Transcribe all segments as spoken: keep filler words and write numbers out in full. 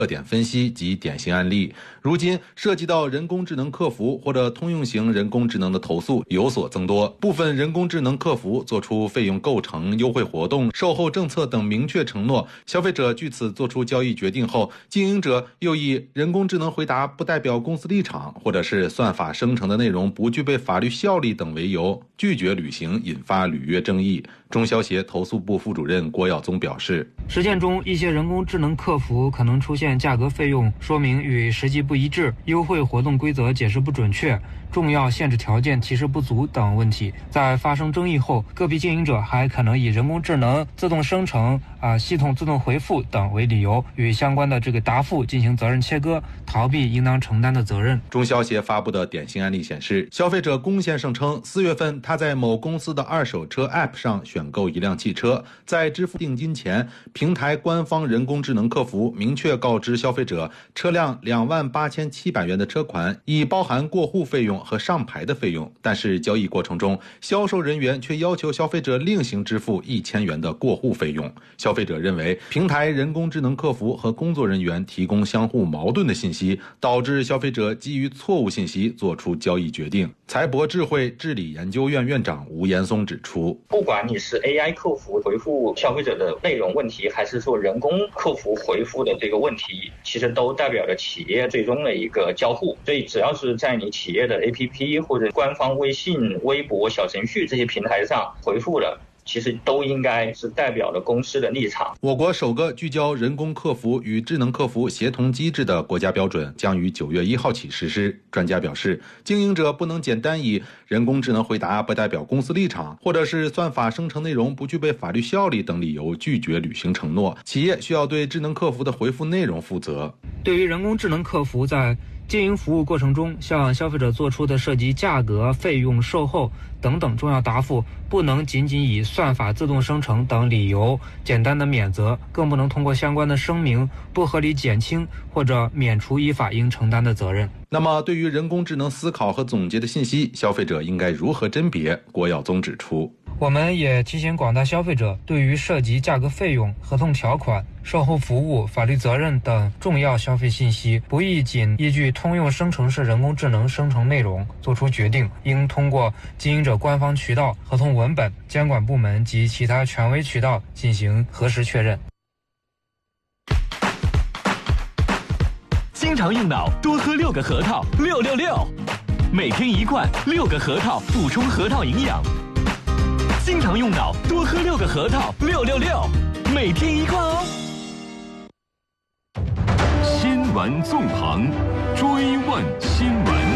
热点分析及典型案例。如今涉及到人工智能客服或者通用型人工智能的投诉有所增多，部分人工智能客服做出费用构成、优惠活动、售后政策等明确承诺，消费者据此做出交易决定后，经营者又以人工智能回答不代表公司立场，或者是算法生成的内容不具备法律效力等为由拒绝履行，引发履约争议。中消协投诉部副主任郭耀宗表示， 实践中一些人工智能客服可能出现价格费用说明与实际不一致、优惠活动规则解释不准确、重要限制条件提示不足等问题。在发生争议后，个别经营者还可能以人工智能自动生成、啊系统自动回复等为理由，与相关的这个答复进行责任切割，逃避应当承担的责任。 中消协发布的典型案例显示，消费者龚先生称，四月份他在某公司的二手车 App 上选购一辆汽车，在支付定金前，平台官方人工智能客服明确告知消费者，车辆两万八千七百元的车款已包含过户费用和上牌的费用，但是交易过程中，销售人员却要求消费者另行支付一千元的过户费用。消费者认为，平台人工智能客服和工作人员提供相互矛盾的信息，导致消费者基于错误信息做出交易决定。财博智慧治理研究院院长吴延松指出， 不管你是 A I 客服回复消费者的内容问题，还是说人工客服回复的这个问题，其实都代表着企业最终的一个交互。所以只要是在你企业的 A P P 或者官方微信、微博、小程序这些平台上回复的，其实都应该是代表了公司的立场。 我国首个聚焦人工客服与智能客服协同机制的国家标准将于九月一号起实施。专家表示，经营者不能简单以人工智能回答不代表公司立场，或者是算法生成内容不具备法律效力等理由拒绝履行承诺。企业需要对智能客服的回复内容负责。 对于人工智能客服在经营服务过程中向消费者做出的涉及价格、费用、售后等等重要答复，不能仅仅以算法自动生成等理由简单的免责，更不能通过相关的声明不合理减轻或者免除依法应承担的责任。 那么对于人工智能思考和总结的信息，消费者应该如何甄别？郭耀宗指出， 我们也提醒广大消费者，对于涉及价格费用、合同条款、售后服务、法律责任等重要消费信息，不宜仅依据通用生成式人工智能生成内容做出决定，应通过经营者官方渠道、合同文本、监管部门及其他权威渠道进行核实确认。 经常用脑，多喝六个核桃，六六六，每天一罐，六个核桃，补充核桃营养。经常用脑，多喝六个核桃，六六六，每天一罐哦。 新闻纵横，追问新闻。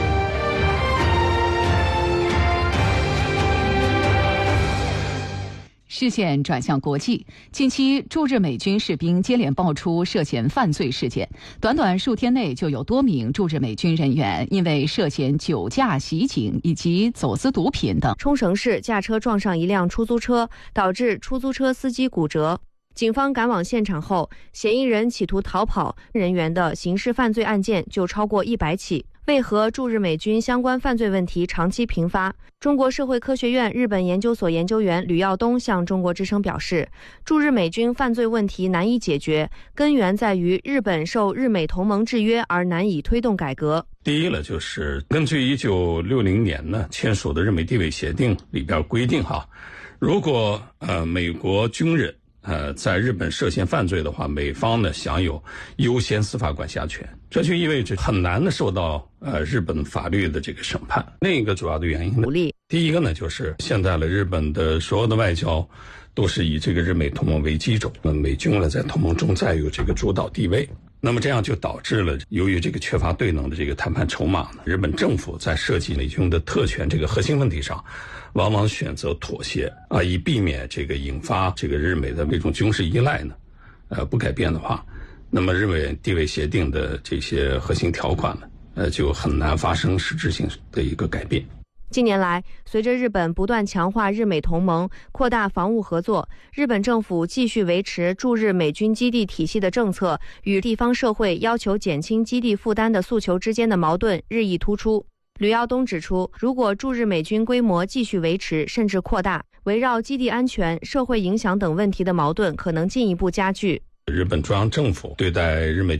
视线转向国际，近期驻日美军士兵接连爆出涉嫌犯罪事件，短短数天内就有多名驻日美军人员因为涉嫌酒驾、袭警以及走私毒品等。 冲绳市驾车撞上一辆出租车，导致出租车司机骨折。警方赶往现场后，嫌疑人企图逃跑，人员的刑事犯罪案件就超过一百起。为何驻日美军相关犯罪问题长期频发？中国社会科学院日本研究所研究员吕耀东向中国之声表示，驻日美军犯罪问题难以解决，根源在于日本受日美同盟制约而难以推动改革。 第一呢，就是根据一九六零年呢签署的日美地位协定里边规定哈，如果呃美国军人呃，在日本涉嫌犯罪的话，美方呢享有优先司法管辖权，这就意味着很难的受到呃日本法律的这个审判。另一个主要的原因呢，第一个呢，就是现在的日本的所有的外交都是以这个日美同盟为基础，美军呢在同盟中占有这个主导地位。那么这样就导致了，由于这个缺乏对等的这个谈判筹码呢，日本政府在涉及美军的特权这个核心问题上，往往选择妥协啊，以避免这个引发这个日美的那种军事依赖呢，呃，不改变的话，那么日美地位协定的这些核心条款呢，呃，就很难发生实质性的一个改变。 近年来，随着日本不断强化日美同盟、扩大防务合作，日本政府继续维持驻日美军基地体系的政策与地方社会要求减轻基地负担的诉求之间的矛盾日益突出。吕耀东指出，如果驻日美军规模继续维持甚至扩大，围绕基地安全、社会影响等问题的矛盾可能进一步加剧。 日本中央政府对待日美